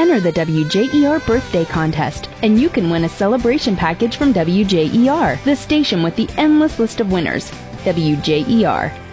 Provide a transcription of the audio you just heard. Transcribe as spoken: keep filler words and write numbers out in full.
enter the W J E R Birthday Contest, and you can win a celebration package from W J E R, the station with the endless list of winners. W J E R,